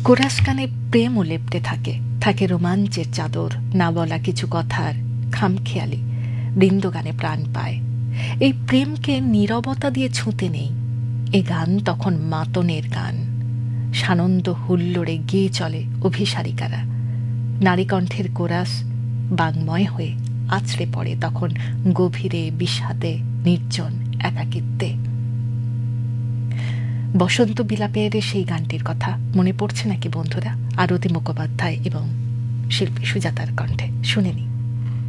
Chorus গানে প্রেমও লেপ্টে থাকে, থাকে রোমাঞ্চের চাদর, না বলা কিছু কথার খামখেয়ালি বৃন্দগানে প্রাণ পায়। এই প্রেমকে নীরবতা দিয়ে ছুঁতে নেই। এ গান তখন মাতনের গান। সানন্দ হুল্লোড়ে গেয়ে চলে অভিসারিকারা। নারীকণ্ঠের কোরাস বাংময় হয়ে আছড়ে পড়ে তখন গভীরে, বিষাদে, নির্জন একাকিত্বে। বসন্ত বিলাপের সেই গানটির কথা মনে পড়ছে নাকি বন্ধুরা? আরতি মুখোপাধ্যায় এবং শিল্পী সুজাতার কণ্ঠে শুনে নি।